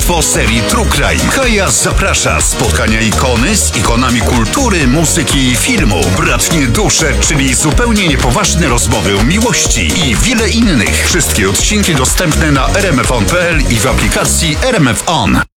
autorstwo serii True Crime. Kaja zaprasza. Spotkania ikony z ikonami kultury, muzyki i filmu. Bratnie dusze, czyli zupełnie niepoważne rozmowy o miłości i wiele innych. Wszystkie odcinki dostępne na rmfon.pl i w aplikacji RMF On.